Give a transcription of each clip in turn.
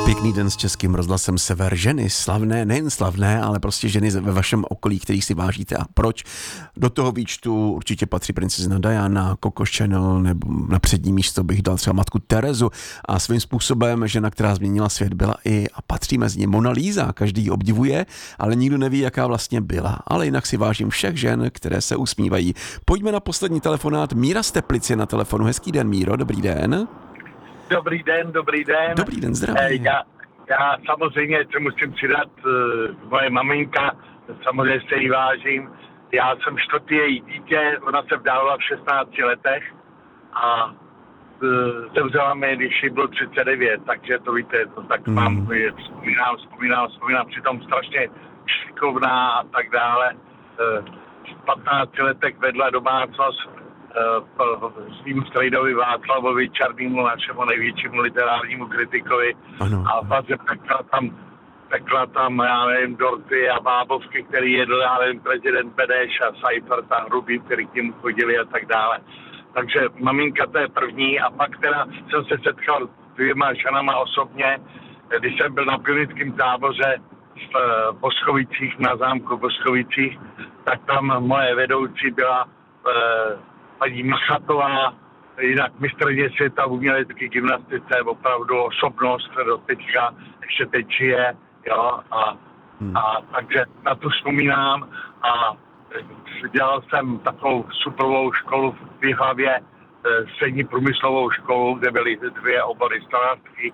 Pěkný den s Českým rozhlasem Sever. Ženy slavné, nejen slavné, ale prostě ženy ve vašem okolí, kterých si vážíte a proč. Do toho výčtu určitě patří princezna Diana, Coco Chanel, nebo na přední místo bych dal třeba matku Terezu a svým způsobem žena, která změnila svět, byla i a patří mezi ně Mona Lisa. Každý ji obdivuje, ale nikdo neví, jaká vlastně byla. Ale jinak si vážím všech žen, které se usmívají. Pojďme na poslední telefonát. Míra z Teplic je na telefonu. Hezký den, Míro, dobrý den. Dobrý den. Dobrý den, zdraví. Já samozřejmě se musím přidat, moje maminka, samozřejmě se jí vážím. Já jsem čtvrtý její dítě, ona se vdávala v 16 letech a zemřela mi, když jí bylo 39, takže to víte, to tak mám, vzpomínám, přitom strašně šikovná a tak dále. V 15 letech vedla domácnost svým strejdovi Václavovi Čarnýmu, našemu největšímu literárnímu kritikovi. Ano. A vlastně pekla tam, já nevím, dorty a bábovky, který jedl, já nevím, prezident Beneš a Seifert a Hrubý, který k němu chodili a tak dále. Takže maminka, to je první, a pak teda jsem se setkal s dvěma ženama osobně, když jsem byl na pionýrském táboře v Boskovicích, na zámku Boskovicích, tak tam moje vedoucí byla paní Machatová, jinak mistryně světa v umělecké gymnastice, opravdu osobnost do teďka, ještě teď žije, jo, a takže na to vzpomínám a dělal jsem takovou superovou školu v Jihlavě, střední průmyslovou školu, kde byly dvě obory stonářky,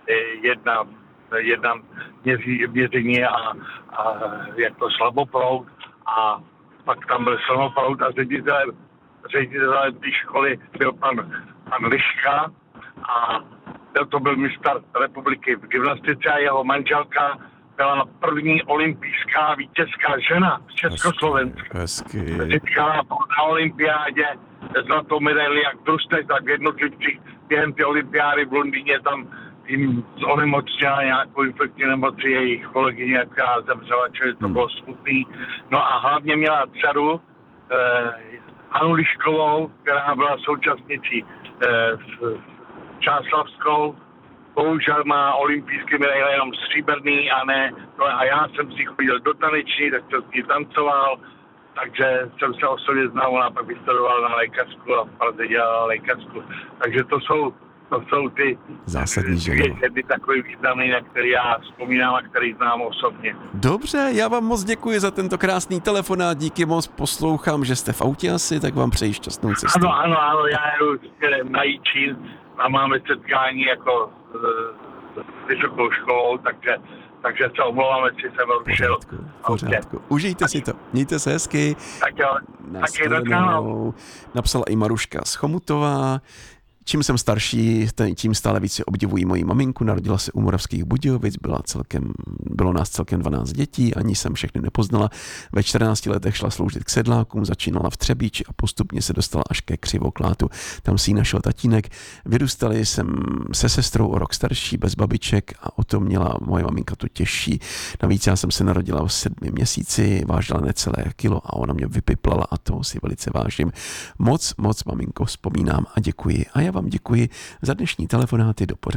jedna měření a jako slaboproud, a pak tam byl slaboproud a ředitelem té školy byl pan Liška a to byl mistr republiky v gymnastice a jeho manželka byla první olympijská vítězská žena z Československa. Získala na olympiádě zlatou medaili jak v družstvech, tak v jednotlivcích. Během té olympiády v Londýně tam jim onemocněla nějakou infekční nemoci jejich kolegyně, která zemřela, čili to bylo smutný. No a hlavně měla dceru Hanu Liškovou, která byla současnicí Čáslavskou. Bohužel má olympijské medaile jenom stříbrný a ne. A já jsem si chodil do taneční, tak jsem s ní tancoval, takže jsem se osobně znal, ona pak vystudovala na lékařsku a v Praze dělala lékařsku. Takže to jsou ty zásadní ženy takový významný, na který já vzpomínám a který znám osobně. Dobře, já vám moc děkuji za tento krásný telefonát, díky moc, poslouchám, že jste v autě asi, tak vám přeji šťastnou cestu. Ano, já jedu na Jičín a máme setkání jako s vysokou školou, takže se omlouvám, jestli jsem rušil. Pořádku. Užijte si to, mějte se hezky. Tak jo, napsala i Maruška z Chomutová. Čím jsem starší, tím stále více obdivují moji maminku, narodila se u Moravských Budějovic, bylo nás celkem 12 dětí, ani jsem všechny nepoznala. Ve 14 letech šla sloužit k sedlákům, začínala v Třebíči a postupně se dostala až ke Křivoklátu. Tam si ji našel tatínek. Vyrůstali jsem se sestrou o rok starší, bez babiček, a o to měla moje maminka to těžší. Navíc já jsem se narodila v 7 měsíci, vážila necelé kilo a ona mě vypiplala a toho si velice vážím. Moc, maminko, vzpomínám a děkuji. A já vám děkuji za dnešní telefonáty do pořadu.